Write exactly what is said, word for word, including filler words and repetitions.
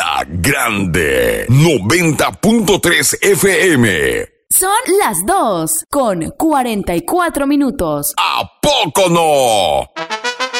La Grande noventa punto tres F M. Son las dos con cuarenta y cuatro minutos. ¿A poco no?